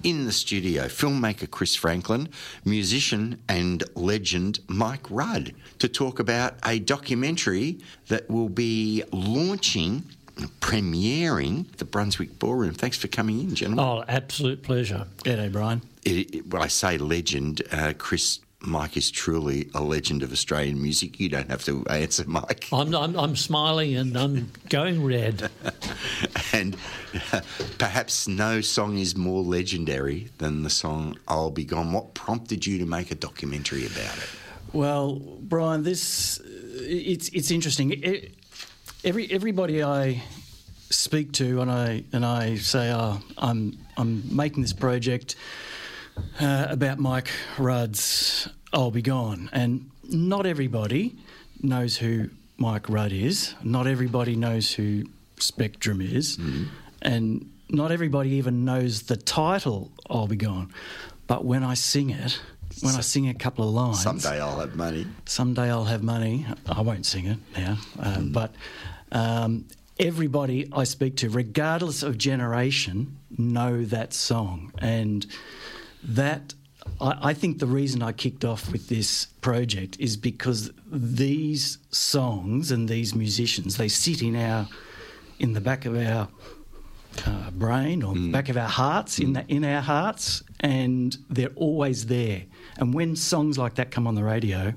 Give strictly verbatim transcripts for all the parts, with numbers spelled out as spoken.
in the studio, filmmaker Chris Franklin, musician and legend Mike Rudd, to talk about a documentary that will be launching, premiering at the Brunswick Ballroom. Thanks for coming in, gentlemen. Oh, absolute pleasure. G'day, Brian. It, it, when I say legend, uh, Chris, Mike is truly a legend of Australian music. You don't have to answer, Mike. I'm, I'm, I'm smiling and I'm going red. And uh, perhaps no song is more legendary than the song I'll Be Gone. What prompted you to make a documentary about it? Well, Brian, this it's it's interesting. It, every everybody I speak to and I and I say, oh, I'm I'm making this project uh, about Mike Rudd's I'll Be Gone, and not everybody knows who Mike Rudd is. Not everybody knows who Spectrum is, mm. and not everybody even knows the title I'll Be Gone. But when I sing it, when so, I sing a couple of lines... Someday I'll have money. Someday I'll have money. I won't sing it now. Uh, mm. But um, everybody I speak to, regardless of generation, know that song. And that... I, I think the reason I kicked off with this project is because these songs and these musicians, they sit in our... in the back of our uh, brain or mm. back of our hearts, mm. in the, in our hearts, and they're always there. And when songs like that come on the radio,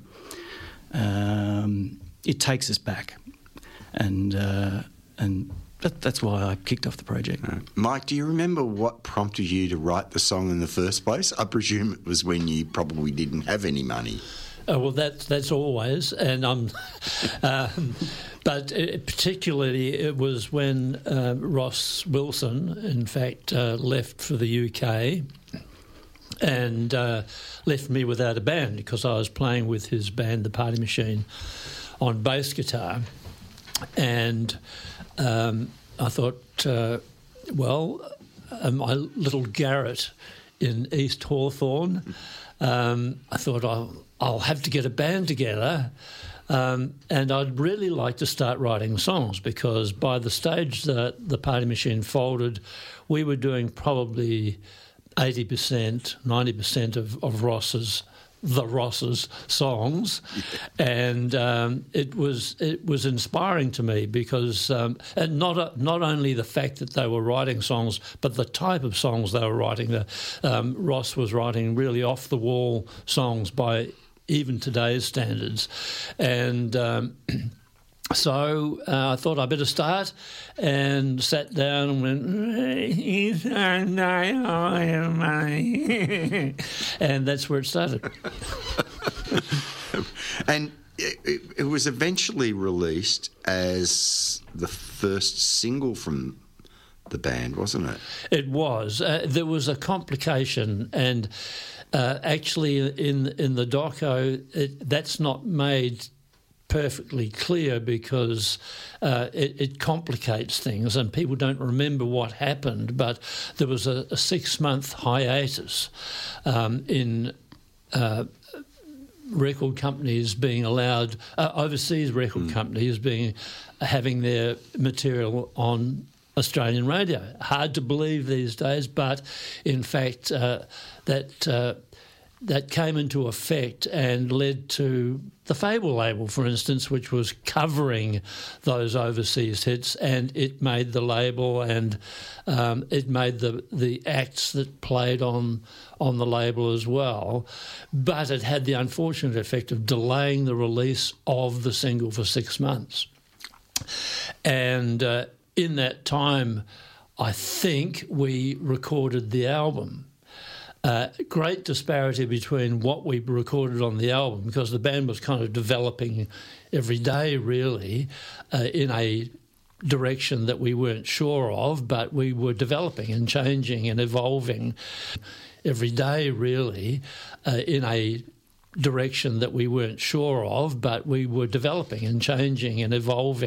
um, it takes us back. And uh, and that, that's why I kicked off the project. Right. Mike, do you remember what prompted you to write the song in the first place? I presume it was when you probably didn't have any money. Oh, well, that's that's always, and I'm, um, but it, particularly it was when uh, Ross Wilson, in fact, uh, left for the U K, and uh, left me without a band because I was playing with his band, the Party Machine, on bass guitar, and um, I thought, uh, well, uh, my little garret in East Hawthorn, um, I thought I'll. I'll have to get a band together, um, and I'd really like to start writing songs because by the stage that the Party Machine folded, we were doing probably eighty percent, ninety percent of, of Ross's, the Ross's songs, and um, it was it was inspiring to me because um, and not a, not only the fact that they were writing songs, but the type of songs they were writing. The, um, Ross was writing really off the wall songs by even today's standards. And um, so uh, I thought I'd better start and sat down and went, and that's where it started. And it, it was eventually released as the first single from the band, wasn't it? It was. Uh, there was a complication, and uh, actually in in the doco, it, that's not made perfectly clear because uh, it, it complicates things and people don't remember what happened. But there was a, a six-month hiatus um, in uh, record companies being allowed, uh, overseas record mm. companies being having their material on Australian radio. Hard to believe these days, but in fact uh, that uh, that came into effect and led to the Fable label, for instance, which was covering those overseas hits, and it made the label and um, it made the the acts that played on on the label as well. But it had the unfortunate effect of delaying the release of the single for six months. And uh, in that time, I think we recorded the album. Uh, great disparity between what we recorded on the album because the band was kind of developing every day, really, uh, in a direction that we weren't sure of, but we were developing and changing and evolving every day, really, uh, in a direction that we weren't sure of, but we were developing and changing and evolving.